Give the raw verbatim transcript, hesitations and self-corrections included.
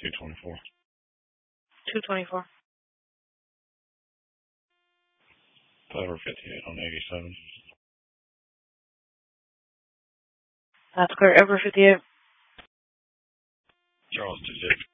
two twenty-four. two twenty-four. Clever fifty-eight on eighty-seven. That's clear. Ever fifty-eight. Charles two six.